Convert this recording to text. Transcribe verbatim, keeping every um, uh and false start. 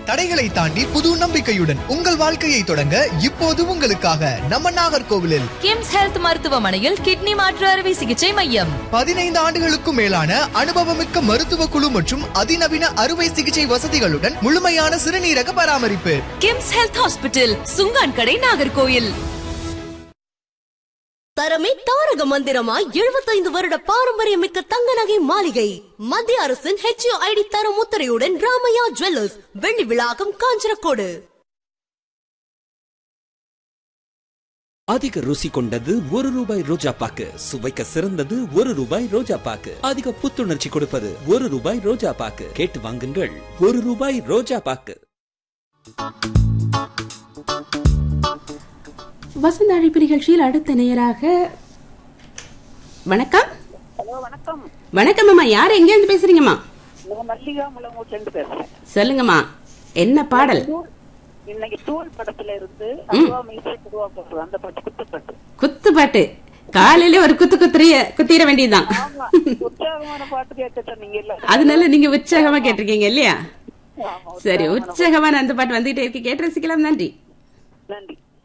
தடைகளை தாண்டி புது நம்பிக்கையுடன் உங்கள் வாழ்க்கையை தொடங்க இப்போது உங்களுக்காக நம்ம நாகர்கோவிலில் கிம்ஸ் ஹெல்த் மருத்துவமனையில் கிட்னி மாற்று அறுவை சிகிச்சை மையம். பதினைந்து ஆண்டுகளுக்கும் மேலான அனுபவமிக்க மருத்துவ குழு மற்றும் அதிநவீன அறுவை சிகிச்சை வசதிகளுடன் முழுமையான சிறுநீரக பராமரிப்பு. கிம்ஸ் ஹெல்த் ஹாஸ்பிட்டல், சுங்கான் கடை, நாகர்கோவில். தரமே தாரக மந்திரமாய் எழுபத்தைந்து வருட பாரம்பரியமிக்க தங்க நகை மாளிகை. மத்திய அரசின் ஹெச் ஐ டி தரம் முத்திரையுடன் ராமையா ஜுவல்லர்ஸ், வெள்ளி விழாக்கம், காஞ்சனக்கோடு. அதிக ருசி கொண்டது ஒரு ரூபாய் ரோஜா பாக்கு, சுவைக்க சிறந்தது ஒரு ரூபாய் ரோஜா பாக்கு, அதிக புத்துணர்ச்சி கொடுப்பது ஒரு ரூபாய் ரோஜா பாக்கு. கேட்டு வாங்குங்கள், ஒரு ரூபாய் ரோஜா பாக்கு. வசந்த அழைப்பு நிகழ்ச்சியில் அடுத்த நேராக வணக்கம். வணக்கம். வணக்கம் அம்மா, யாரு எங்க இருந்து பேசுறீங்கம்மா? மல்லிகா முளங்கூர்ல பேசுறேன். சொல்லுங்கம்மா, என்ன பாடல்? இன்னைக்கு தூள் படத்துல இருந்து அந்த பாட்டு, குத்துப்பாட்டு. குத்துப்பாட்டு காலையில ஒரு குத்து குத்துறிய குத்திர வேண்டியதுதான். உற்சாகமான பாட்டு கேட்க சொன்னீங்க, அதனால நீங்க உற்சாகமா கேட்டிருக்கீங்க இல்லையா? சரி, உற்சாகமான அந்த பாட்டு வந்துகிட்டே இருக்கு, கேட்டு ரசிக்கலாம். நன்றி. நன்றி.